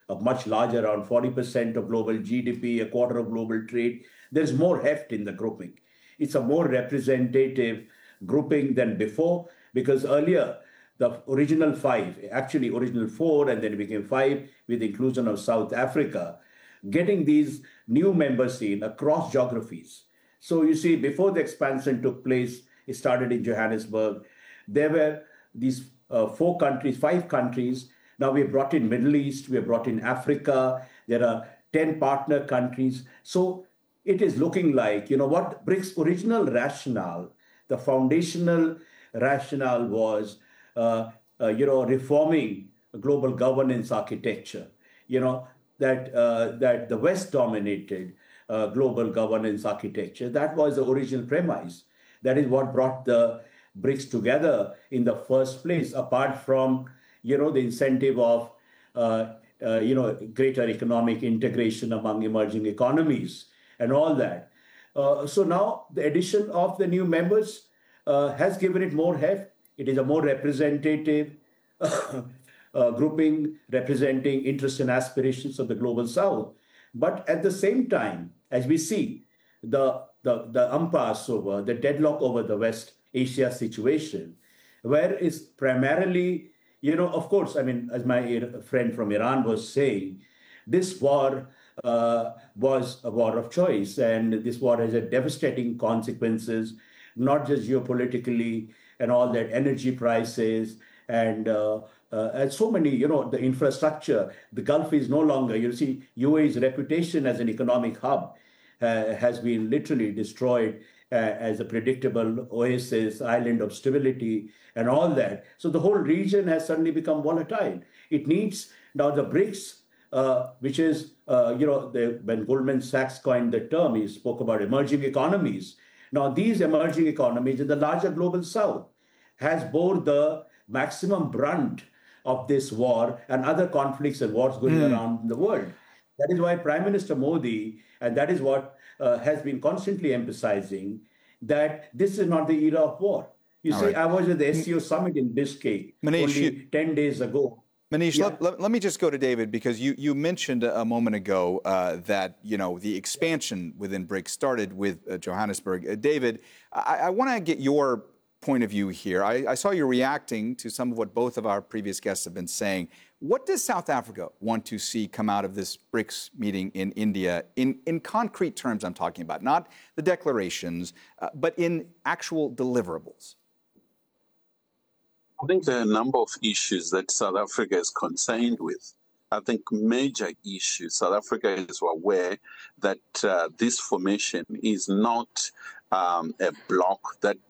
much larger, around 40% of global GDP, a quarter of global trade. There's more heft in the grouping. It's a more representative grouping than before, because earlier, the original five, actually original four, and then it became five with the inclusion of South Africa, getting these new members in across geographies. So you see, before the expansion took place, it started in Johannesburg. There were these four countries, five countries. Now we have brought in Middle East, we have brought in Africa. There are 10 partner countries. So it is looking like, what BRICS' original rationale, the foundational rationale was, reforming global governance architecture. That the West dominated global governance architecture. That was the original premise. That is what brought the BRICS together in the first place, apart from, the incentive of, greater economic integration among emerging economies and all that. So now the addition of the new members has given it more heft. It is a more representative grouping representing interests and aspirations of the global South. But at the same time, as we see the impasse over, the deadlock over the West Asia situation, where is primarily, of course, as my friend from Iran was saying, this war was a war of choice, and this war has a devastating consequences, not just geopolitically and all that, energy prices and so many, the infrastructure. The Gulf is no longer, UAE's reputation as an economic hub has been literally destroyed as a predictable oasis, island of stability and all that. So the whole region has suddenly become volatile. It needs now the BRICS, which is, when Goldman Sachs coined the term, he spoke about emerging economies. Now, these emerging economies in the larger global South has bore the maximum brunt of this war and other conflicts and wars going around the world. That is why Prime Minister Modi, and that is what has been constantly emphasizing, that this is not the era of war. I was at the SCO summit in Bishkek only 10 days ago. Manish, let me just go to David, because you mentioned a moment ago that, the expansion within BRICS started with Johannesburg. David, I want to get your point of view here. I saw you reacting to some of what both of our previous guests have been saying. What does South Africa want to see come out of this BRICS meeting in India, in concrete terms I'm talking about, not the declarations, but in actual deliverables? I think there are a number of issues that South Africa is concerned with. I think major issues. South Africa is aware that this formation is not a bloc that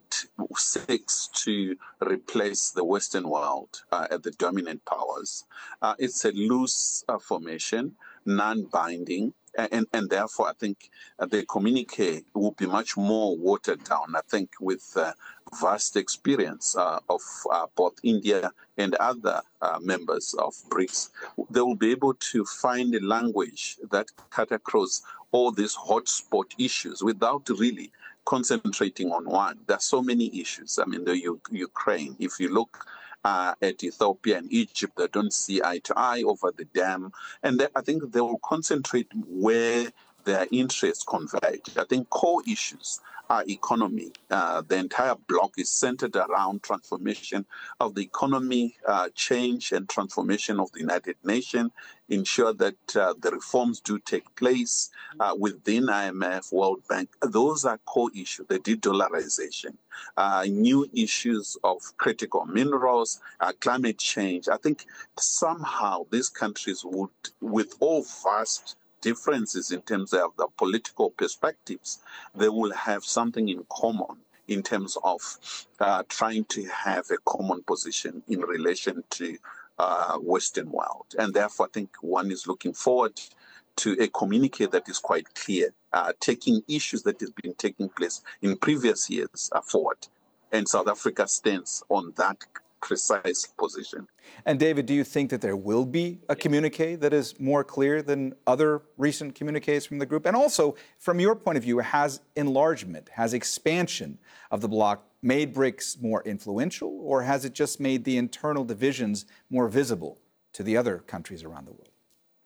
seeks to replace the Western world as the dominant powers. It's a loose formation, non-binding, and therefore I think the communique will be much more watered down, I think, with vast experience of both India and other members of BRICS. They will be able to find a language that cut across all these hotspot issues without really concentrating on one. There are so many issues. The Ukraine, if you look at Ethiopia and Egypt, they don't see eye to eye over the dam. And I think they will concentrate where their interests converge. I think core issues are economy. The entire bloc is centered around transformation of the economy, change and transformation of the United Nations, ensure that the reforms do take place within IMF, World Bank. Those are core issues, the de-dollarization, new issues of critical minerals, climate change. I think somehow these countries would, with all vast differences in terms of the political perspectives, they will have something in common in terms of trying to have a common position in relation to Western world. And therefore, I think one is looking forward to a communique that is quite clear, taking issues that have been taking place in previous years forward. And South Africa stands on that precise position. And David, do you think that there will be a communique that is more clear than other recent communiques from the group? And also, from your point of view, has enlargement, has expansion of the bloc made BRICS more influential, or has it just made the internal divisions more visible to the other countries around the world?